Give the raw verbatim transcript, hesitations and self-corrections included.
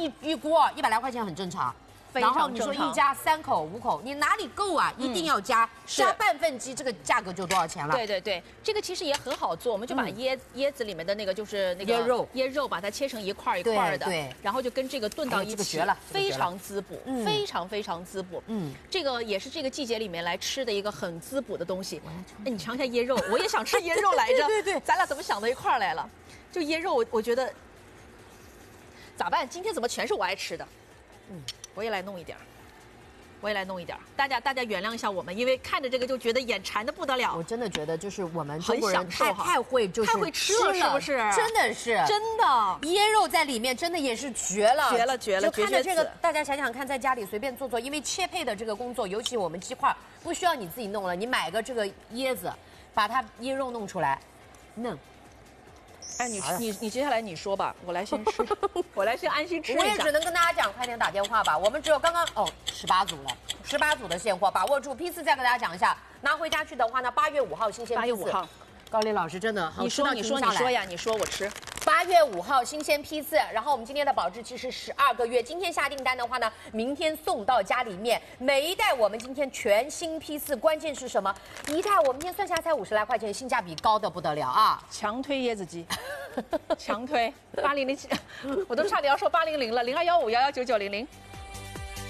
一一锅一百来块钱很正常。 然后你说一家三口五口，你哪里够啊？一定要加，加半份鸡，这个价格就多少钱了？ 对对对，这个其实也很好做，我们就把椰椰子里面的那个就是那个椰肉， 椰肉把它切成一块一块的，对，然后就跟这个炖到一起，非常滋补，非常非常滋补。嗯，这个也是这个季节里面来吃的一个很滋补的东西。哎，你尝一下椰肉，我也想吃椰肉来着。 对对， 咱俩怎么想到一块儿来了？就椰肉，我我觉得咋办？今天怎么全是我爱吃的？嗯，我也来弄一点。 我也来弄一点，大家大家原谅一下我们，因为看着这个就觉得眼馋的不得了。 我真的觉得就是我们中国人太太会就是太会吃了， 是不是？ 真的是真的， 椰肉在里面真的也是绝了， 绝了绝了！ 就看着这个，大家想想看，在家里随便做做，因为切配的这个工作，尤其我们鸡块不需要你自己弄了，你买个这个椰子，把它椰肉弄出来，嫩。 哎，你你你接下来你说吧，我来先吃，我来先安心吃一下。 我也只能跟大家讲，快点打电话吧。我们只有刚刚哦，十八组了，十八组的现货，把握住。批次再给大家讲一下，拿回家去的话呢，八月五号新鲜批次。八月五号，高丽老师真的好， 你说你说你说呀，你说我吃。 八月五号新鲜批次，然后我们今天的保质期是十二个月。今天下订单的话呢，明天送到家里面。每一袋我们今天全新批次，关键是什么？一袋我们今天算下才五十来块钱，性价比高的不得了啊！ 强推椰子鸡，强推八零零七，我都差点要说八零零了，零二幺五幺幺九九零零。